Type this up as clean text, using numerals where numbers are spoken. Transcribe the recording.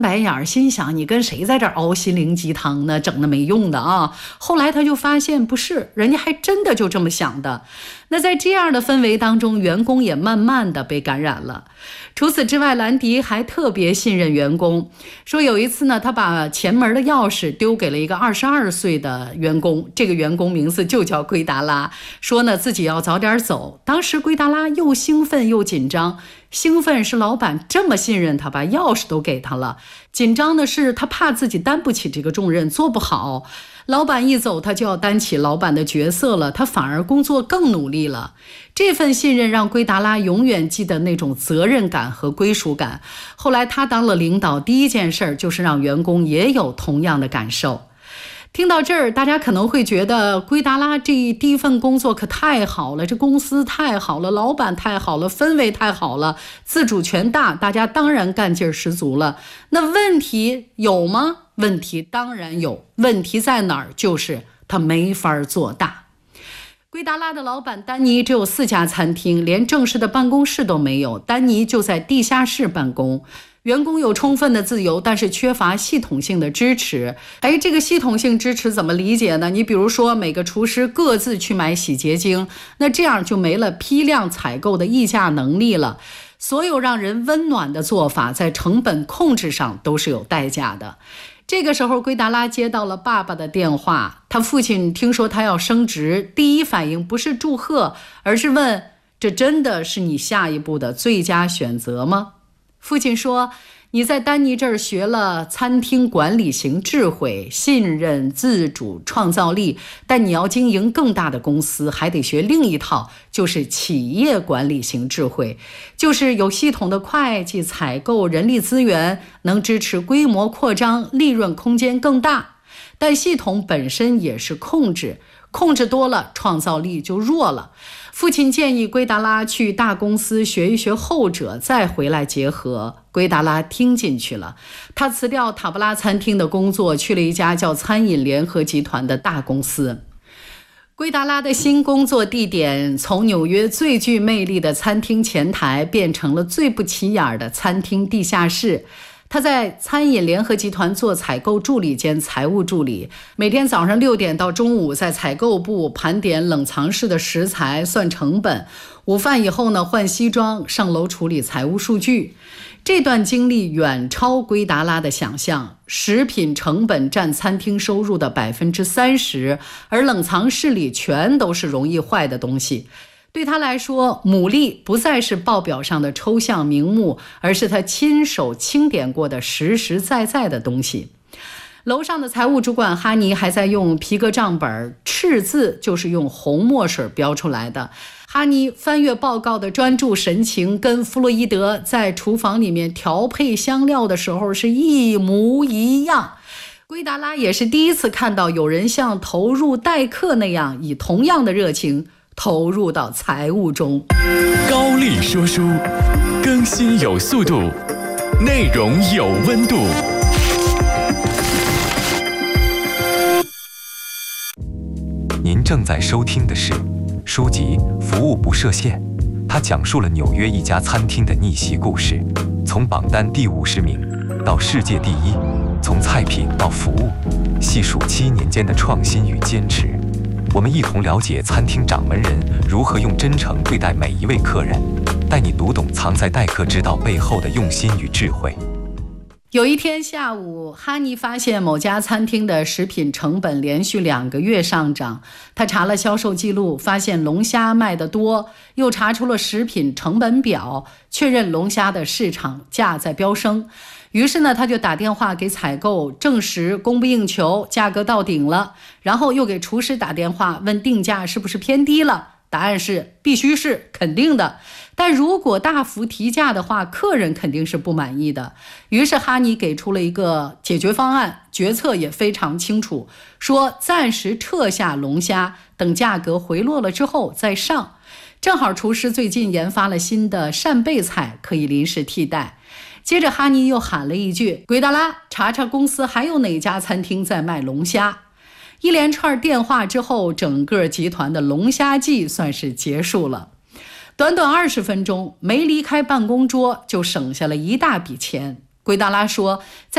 白眼，心想你跟谁在这儿熬心灵鸡汤呢？整那没用的啊！后来他就发现不是，人家还真的就这么想的。那在这样的氛围当中，员工也慢慢的被感染了。除此之外，兰迪还特别信任员工，说有一次呢，他把前门的钥匙丢给了一个22岁的员工，这个员工名字就叫圭达拉，说呢自己要早点走。当时圭达拉又兴奋又紧张，兴奋是老板这么信任他，把钥匙都给他了，紧张的是他怕自己担不起这个重任，做不好。老板一走，他就要担起老板的角色了，他反而工作更努力了。这份信任让圭达拉永远记得那种责任感和归属感。后来他当了领导，第一件事就是让员工也有同样的感受。听到这儿，大家可能会觉得圭达拉这第一份工作可太好了，这公司太好了，老板太好了，氛围太好了，自主权大，大家当然干劲十足了。那问题有吗？问题当然有，问题在哪儿？就是他没法做大。圭达拉的老板丹尼只有4家餐厅，连正式的办公室都没有，丹尼就在地下室办公。员工有充分的自由，但是缺乏系统性的支持。这个系统性支持怎么理解呢？你比如说每个厨师各自去买洗洁精，那这样就没了批量采购的议价能力了。所有让人温暖的做法在成本控制上都是有代价的。这个时候圭达拉接到了爸爸的电话，他父亲听说他要升职，第一反应不是祝贺，而是问，这真的是你下一步的最佳选择吗？父亲说，你在丹尼这儿学了餐厅管理型智慧、信任、自主、创造力，但你要经营更大的公司，还得学另一套，就是企业管理型智慧，就是有系统的会计、采购、人力资源，能支持规模扩张，利润空间更大。但系统本身也是控制，控制多了，创造力就弱了。父亲建议圭达拉去大公司学一学后者，再回来结合。圭达拉听进去了，他辞掉塔布拉餐厅的工作，去了一家叫餐饮联合集团的大公司。圭达拉的新工作地点从纽约最具魅力的餐厅前台变成了最不起眼的餐厅地下室。他在餐饮联合集团做采购助理兼财务助理，每天早上6点到中午在采购部盘点冷藏室的食材，算成本。午饭以后呢，换西装上楼处理财务数据。这段经历远超圭达拉的想象，食品成本占餐厅收入的30%，而冷藏室里全都是容易坏的东西。对他来说，牡蛎不再是报表上的抽象名目，而是他亲手清点过的实实在在的东西。楼上的财务主管哈尼还在用皮革账本，赤字就是用红墨水标出来的。哈尼翻阅报告的专注神情跟弗洛伊德在厨房里面调配香料的时候是一模一样。圭达拉也是第一次看到有人像投入代课那样，以同样的热情投入到财务中。 高丽说书，更新有速度，内容有温度。您正在收听的是书籍《服务不设限》，它讲述了纽约一家餐厅的逆袭故事，从榜单第50名到世界第一，从菜品到服务，细数7年间的创新与坚持。我们一同了解餐厅掌门人如何用真诚对待每一位客人，带你读懂藏在待客之道背后的用心与智慧。 有一天下午，哈尼发现某家餐厅的食品成本连续2个月上涨。他查了销售记录，发现龙虾卖得多，又查出了食品成本表，确认龙虾的市场价在飙升。于是呢，他就打电话给采购，证实供不应求，价格到顶了。然后又给厨师打电话，问定价是不是偏低了。答案是必须是肯定的，但如果大幅提价的话，客人肯定是不满意的。于是哈尼给出了一个解决方案，决策也非常清楚，说暂时撤下龙虾，等价格回落了之后再上。正好厨师最近研发了新的扇贝菜，可以临时替代。接着哈尼又喊了一句，圭达拉，查查公司还有哪家餐厅在卖龙虾。一连串电话之后，整个集团的龙虾季算是结束了。短短20分钟，没离开办公桌就省下了一大笔钱。圭达拉说，在